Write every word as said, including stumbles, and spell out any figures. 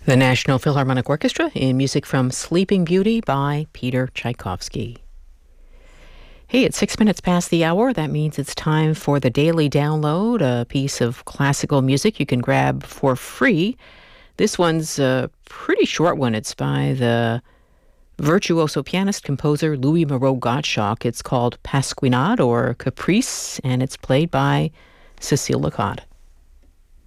The National Philharmonic Orchestra in music from Sleeping Beauty by Peter Tchaikovsky. Hey, it's six minutes past the hour. That means it's time for the Daily Download, a piece of classical music you can grab for free. This one's a pretty short one. It's by the virtuoso pianist composer Louis Moreau Gottschalk. It's called Pasquinade or Caprice, and it's played by Cécile Lecotte.